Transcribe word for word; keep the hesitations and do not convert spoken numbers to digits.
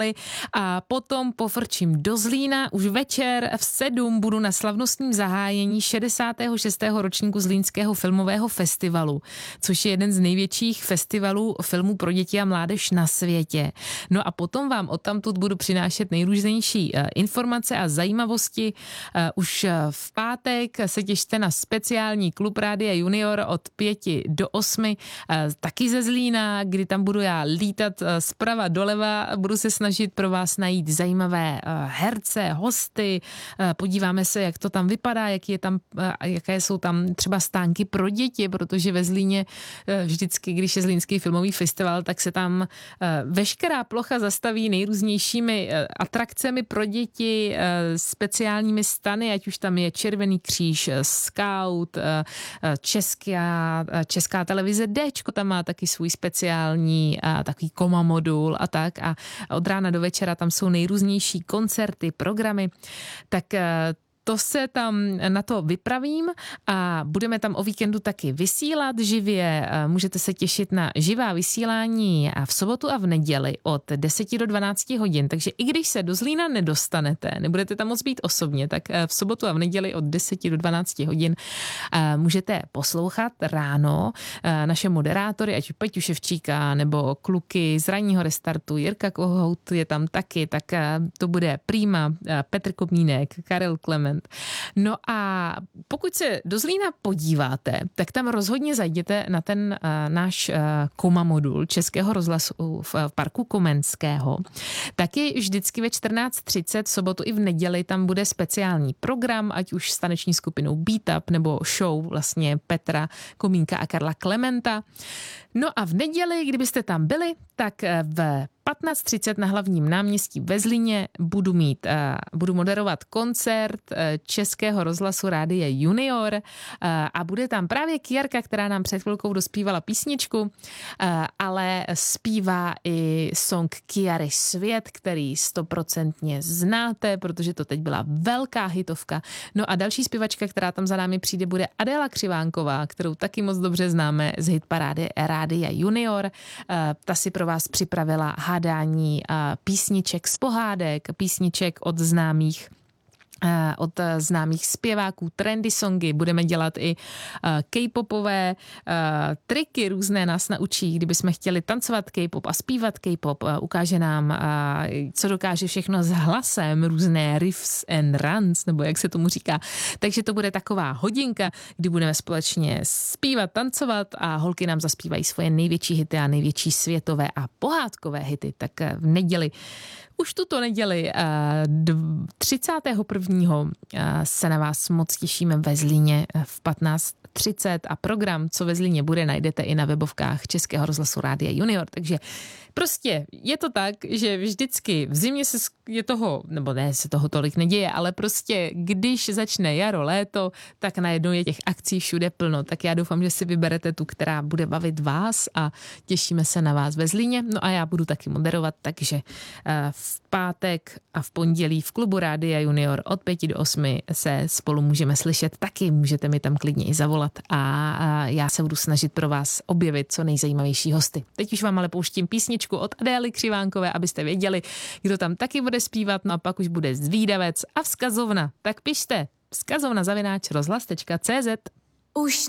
A potom pofrčím do Zlína. Už večer v sedm budu na slavnostním zahájení šedesátého šestého ročníku Zlínského filmového festivalu, což je jeden z největších festivalů filmů pro děti a mládež na světě. No a potom vám odtamtud budu přinášet nejrůznější informace a zajímavosti. Už v pátek se těšte na speciální klub Rádia Junior od pěti do osmi, taky ze Zlína, kdy tam budu já lítat zprava doleva, budu se snažit pro vás najít zajímavé herce, hosty, podíváme se, jak to tam vypadá, jaký je tam, jaké jsou tam třeba stánky pro děti, protože ve Zlíně vždycky, když je Zlínský filmový festival, tak se tam veškerá plocha zastaví nejrůznějšími atrakcemi pro děti, speciálními stany, ať už tam je Červený kříž, Scout, Česká, Česká televize Déčko tam má taky svůj speciální takový koma modul a tak a od rána do večera tam jsou nejrůznější koncerty, programy, tak to se tam na to vypravím a budeme tam o víkendu taky vysílat živě. Můžete se těšit na živá vysílání v sobotu a v neděli od deseti do dvanácti hodin. Takže i když se do Zlína nedostanete, nebudete tam moc být osobně, tak v sobotu a v neděli od deseti do dvanácti hodin můžete poslouchat ráno naše moderátory, ať Peťu Ševčíka nebo kluky z ranního restartu, Jirka Kohout je tam taky, tak to bude Prima, Petr Komínek, Karel Klement. No a pokud se do Zlína podíváte, tak tam rozhodně zajděte na ten uh, náš uh, koma modul Českého rozhlasu v, v parku Komenského. Taky vždycky ve čtrnáct třicet sobotu i v neděli tam bude speciální program, ať už s taneční skupinou Beat Up nebo show vlastně Petra Komínka a Karla Klementa. No a v neděli, kdybyste tam byli, tak v patnáct třicet na hlavním náměstí ve Zlíně budu mít, uh, budu moderovat koncert uh, Českého rozhlasu Rádia Junior uh, a bude tam právě Kjarka, která nám před chvilkou dospívala písničku, uh, ale zpívá i song Kiary Svět, který stoprocentně znáte, protože to teď byla velká hitovka. No a další zpěvačka, která tam za námi přijde, bude Adéla Křivánková, kterou taky moc dobře známe z hitparády Rádia Junior. Uh, ta si pro vás připravila hádání písniček z pohádek, písniček od známých od známých zpěváků, trendy songy, budeme dělat i K-popové triky, různé nás naučí, kdybychom chtěli tancovat K-pop a zpívat K-pop, ukáže nám, co dokáže všechno s hlasem, různé riffs and runs, nebo jak se tomu říká. Takže to bude taková hodinka, kdy budeme společně zpívat, tancovat a holky nám zaspívají svoje největší hity a největší světové a pohádkové hity. Tak v neděli už tuto neděli třicátého prvního se na vás moc těšíme ve Zlíně v patnáct třicet a program, co ve Zlíně bude, najdete i na webovkách Českého rozhlasu Rádia Junior. Takže prostě je to tak, že vždycky v zimě se je toho, nebo ne, se toho tolik neděje, ale prostě když začne jaro, léto, tak najednou je těch akcí všude plno. Tak já doufám, že si vyberete tu, která bude bavit vás a těšíme se na vás ve Zlíně. No a já budu taky moderovat, takže v pátek a v pondělí v klubu Rádia Junior od pěti do osmi se spolu můžeme slyšet. Taky můžete mi tam klidně i zavolat a já se budu snažit pro vás objevit co nejzajímavější hosty. Teď už vám ale pouštím písničku od Adély Křivánkové, abyste věděli, kdo tam taky bude zpívat, no a pak už bude Zvídavec a vzkazovna. Tak pište vzkazovna zavináč rozhlas tečka cé zet. Už